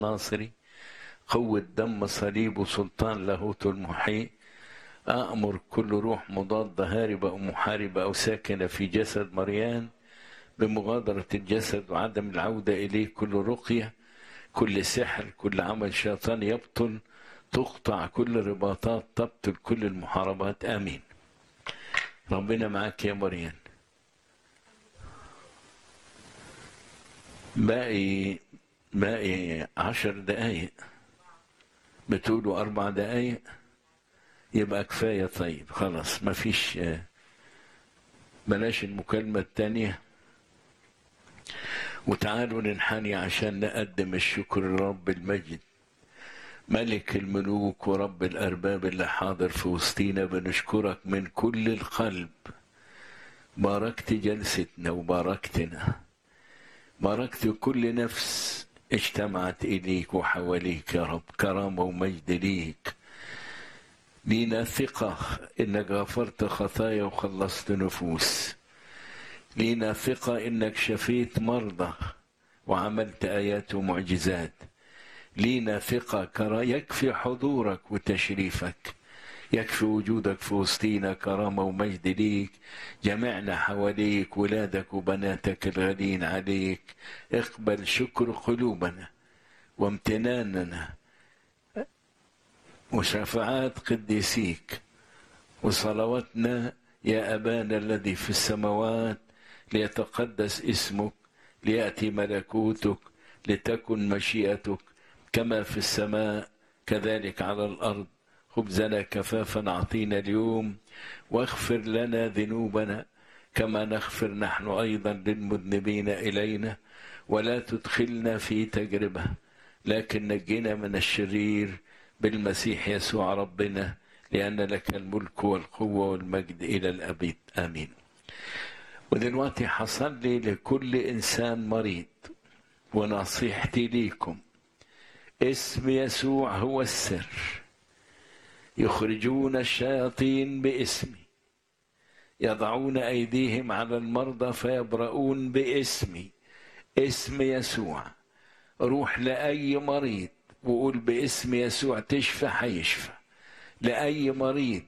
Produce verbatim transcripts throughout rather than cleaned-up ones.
ناصري، قوة دم صليب وسلطان لاهوت المحيي، أأمر كل روح مضادة هاربة أو محاربة أو ساكنة في جسد مريان بمغادرة الجسد وعدم العودة إليه. كل رقية، كل سحر، كل عمل شيطان يبطل، تقطع كل رباطات، تبطل كل المحاربات. آمين. ربنا معاك يا مريان. باقي باقي عشر دقايق، بتقولوا أربع دقايق يبقى كفاية. طيب خلاص، مفيش، بلاش المكالمة التانية، وتعالوا ننحني عشان نقدم الشكر لرب المجد ملك الملوك ورب الأرباب اللي حاضر في وسطينا. بنشكرك من كل القلب، باركت جلستنا وباركتنا، باركت كل نفس اجتمعت إليك وحواليك يا رب. كرامة ومجد ليك. لينا ثقة إنك غفرت خطايا وخلصت نفوس. لينا ثقة إنك شفيت مرضى وعملت آيات ومعجزات. لينا ثقة كرا يكفي حضورك وتشريفك، يكفي وجودك في وسطينا. كرامة ومجد ليك. جمعنا حواليك، ولادك وبناتك الغالين عليك. اقبل شكر قلوبنا وامتناننا وشفاعات قديسيك وصلواتنا. يا أبانا الذي في السماوات، ليتقدس اسمك، ليأتي ملكوتك، لتكن مشيئتك كما في السماء كذلك على الأرض. خبزنا كفافا أعطينا اليوم، واغفر لنا ذنوبنا كما نغفر نحن أيضا للمذنبين إلينا، ولا تدخلنا في تجربة لكن نجينا من الشرير بالمسيح يسوع ربنا، لأن لك الملك والقوة والمجد إلى الأبد. آمين. ودلوقتي حصل لي لكل إنسان مريض، ونصيحتي ليكم اسم يسوع هو السر. يخرجون الشياطين باسمي، يضعون أيديهم على المرضى فيبرؤون باسمي. اسم يسوع. روح لأي مريض وقول باسم يسوع تشفى، حيشفى لأي مريض.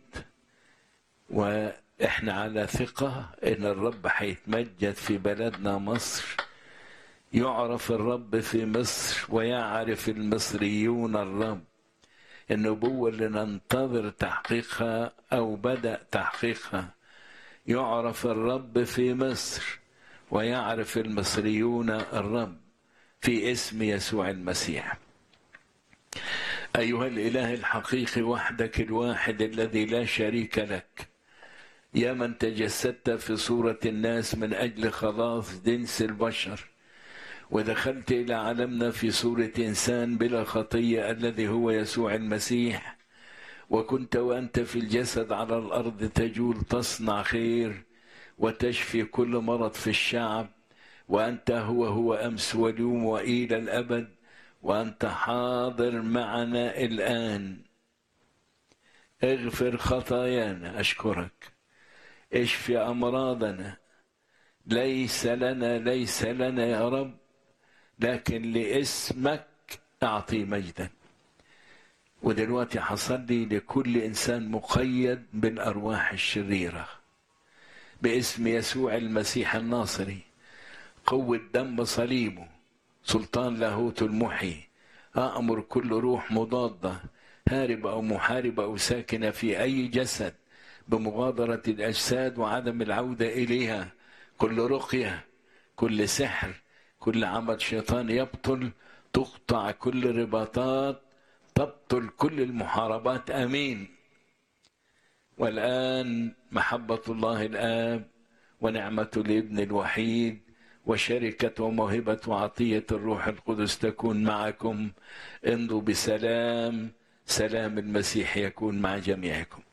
وإحنا على ثقة إن الرب حيتمجد في بلدنا مصر. يعرف الرب في مصر ويعرف المصريون الرب. النبوة اللي ننتظر تحقيقها أو بدأ تحقيقها. يعرف الرب في مصر ويعرف المصريون الرب في اسم يسوع المسيح. أيها الإله الحقيقي وحدك الواحد الذي لا شريك لك، يا من تجسدت في صورة الناس من أجل خلاص جنس البشر، ودخلت إلى عالمنا في صورة إنسان بلا خطية الذي هو يسوع المسيح. وكنت وأنت في الجسد على الأرض تجول تصنع خير وتشفي كل مرض في الشعب. وأنت هو هو أمس واليوم وإلى الأبد، وأنت حاضر معنا الآن. اغفر خطايانا، أشكرك. اشفي أمراضنا. ليس لنا ليس لنا يا رب، لكن لاسمك أعطي مجدا. ودلوقتي حصل لي لكل إنسان مقيد بالأرواح الشريرة باسم يسوع المسيح الناصري، قوة دم صليبه، سلطان لاهوت المحيي. أأمر كل روح مضادة هاربة أو محاربة أو ساكنة في أي جسد بمغادرة الأجساد وعدم العودة إليها. كل رقية، كل سحر، كل عمل شيطان يبطل، تقطع كل رباطات، تبطل كل المحاربات. آمين. والآن محبة الله الآب ونعمة الابن الوحيد وشركة وموهبة وعطية الروح القدس تكون معكم. امضوا بسلام. سلام المسيح يكون مع جميعكم.